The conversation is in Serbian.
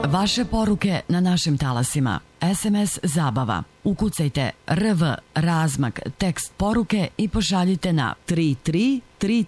Vaše poruke na našim talasima. SMS Zabava. Ukucajte RV razmak tekst poruke i pošaljite na 3333